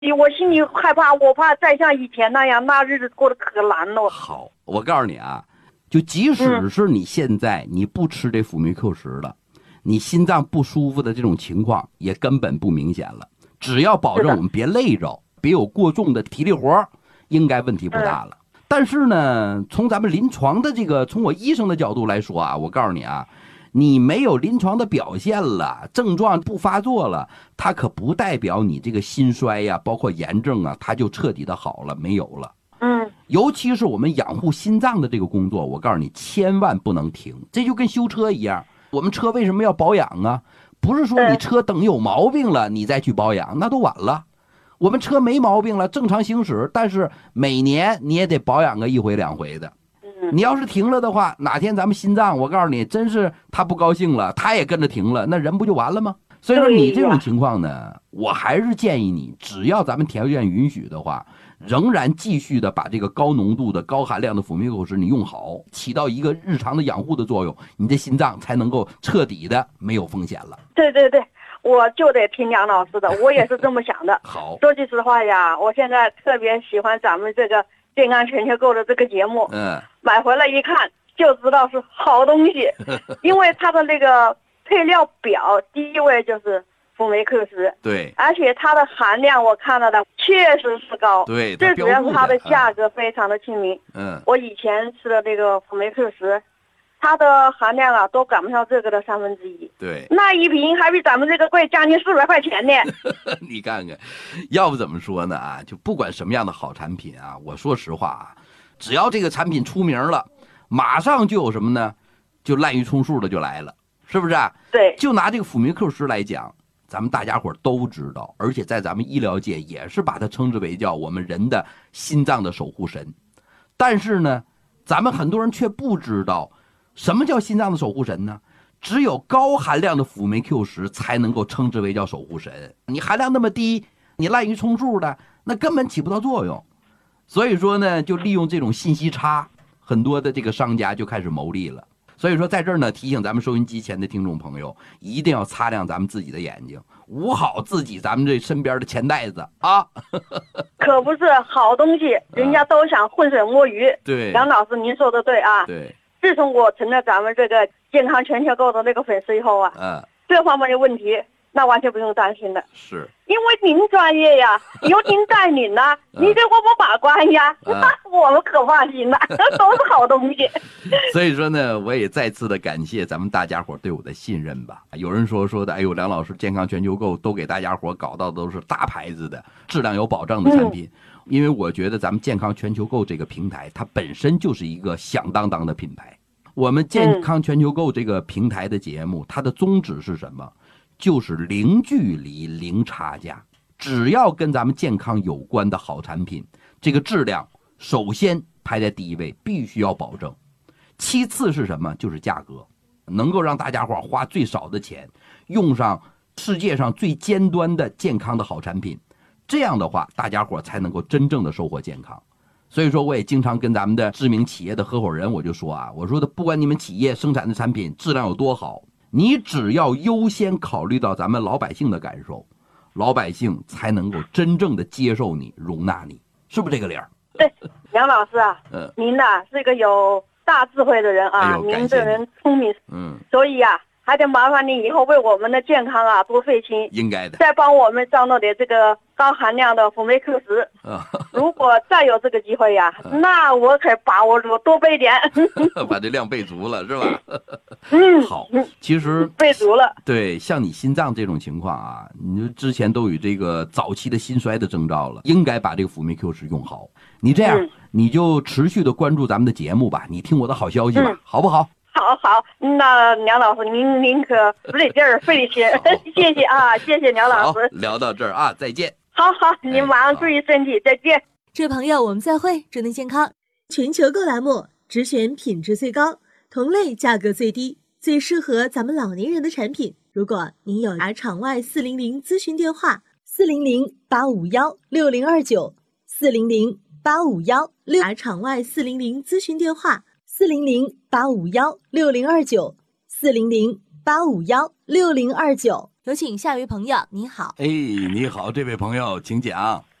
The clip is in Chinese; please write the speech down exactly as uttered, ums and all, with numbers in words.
我心里害怕，我怕再像以前那样，那日子过得可难了。 好，我告诉你啊，就即使是你现在你不吃这辅酶 Q 十了，你心脏不舒服的这种情况也根本不明显了。只要保证我们别累着，别有过重的体力活，应该问题不大了。但是呢，从咱们临床的这个，从我医生的角度来说啊，我告诉你啊，你没有临床的表现了，症状不发作了，它可不代表你这个心衰呀、包括炎症啊，它就彻底的好了，没有了。 嗯， 尤其是我们养护心脏的这个工作，我告诉你，千万不能停。这就跟修车一样，我们车为什么要保养啊？不是说你车等有毛病了你再去保养，那都晚了。我们车没毛病了，正常行驶，但是每年你也得保养个一回两回的。你要是停了的话，哪天咱们心脏，我告诉你，真是他不高兴了，他也跟着停了，那人不就完了吗？所以说你这种情况呢，我还是建议你，只要咱们条件允许的话，仍然继续的把这个高浓度的高含量的辅酶 Q 十你用好，起到一个日常的养护的作用，你的心脏才能够彻底的没有风险了。 对对对，我就得听梁老师的，我也是这么想的。 好， 说句实话呀，我现在特别喜欢咱们这个健康全球购的这个节目， 嗯， 买回来一看就知道是好东西，因为它的那个配料表第一位就是辅酶 Q 十， 对， 而且它的含量我看了的确实是高， 对， 最主要是它的价格非常的亲民。 嗯， 我以前吃的那个辅酶 Q 十，它的含量啊都赶不上这个的三分之一， 对， 那一瓶还比咱们这个贵将近四百块钱呢。 你看看，要不怎么说呢啊？就不管什么样的好产品啊，我说实话啊，只要这个产品出名了，马上就有什么呢？就滥竽充数的就来了，是不是啊？ 对， 就拿这个辅酶 Q 十来讲，咱们大家伙都知道，而且在咱们医疗界也是把它称之为叫我们人的心脏的守护神。但是呢，咱们很多人却不知道什么叫心脏的守护神呢？只有高含量的辅酶 Q 十才能够称之为叫守护神。你含量那么低，你滥竽充数的，那根本起不到作用。所以说呢，就利用这种信息差，很多的这个商家就开始牟利了。所以说在这儿呢，提醒咱们收音机前的听众朋友，一定要擦亮咱们自己的眼睛，捂好自己咱们这身边的钱袋子啊。 可不是好东西，人家都想浑水摸鱼。 对， 梁老师您说的对啊。 对， 自从我成了咱们这个健康全球购的那个粉丝以后啊， 嗯， 这方面的问题那完全不用担心的。 是， 因为您专业呀，由您带领呐、 嗯、 您给我们把关呀， 嗯、 我们可放心了，都是好东西。 所以说呢，我也再次的感谢咱们大家伙对我的信任吧。有人说说的，哎呦，梁老师健康全球购都给大家伙搞到的都是大牌子的质量有保障的产品、嗯、因为我觉得咱们健康全球购这个平台它本身就是一个响当当的品牌。我们健康全球购这个平台的节目、嗯、它的宗旨是什么？就是零距离零差价，只要跟咱们健康有关的好产品，这个质量首先排在第一位，必须要保证。其次是什么？就是价格，能够让大家伙花最少的钱用上世界上最尖端的健康的好产品，这样的话大家伙才能够真正的收获健康。所以说我也经常跟咱们的知名企业的合伙人我就说啊，我说的不管你们企业生产的产品质量有多好，你只要优先考虑到咱们老百姓的感受，老百姓才能够真正的接受你容纳你，是不是这个理儿？ 对，梁老师啊， 嗯， 您呐、啊、是一个有大智慧的人啊， 哎、 您这人聪明， 嗯， 所以呀、啊、还得麻烦您以后为我们的健康啊多费心， 应该的， 再帮我们招弄点这个高含量的辅酶 Q 十。如果再有这个机会呀、啊，那我可把握住多备点， 把这量备足了，是吧？ 嗯， 好，其实备足了。 对，像你心脏这种情况啊，你就之前都有这个早期的心衰的征兆了，应该把这个辅酶 Q 十用好。你这样、嗯，你就持续的关注咱们的节目吧，你听我的好消息吧，嗯、好不好？ 好好，那梁老师您您可费点劲儿费点心，谢谢啊，谢谢梁老师。 聊到这儿啊，再见。 好好，您马上注意身体，再见。 这位朋友，我们再会。祝您健康。全球购栏目只选品质最高、同类价格最低、最适合咱们老年人的产品。如果您有打场外四零零咨询电话：四零零八五幺六零二九，四零零八五幺六打场外四零零咨询电话：四零零八五幺六零二九，四零零八五幺六零二九。 有请下一位朋友，你好。 哎，你好，这位朋友，请讲。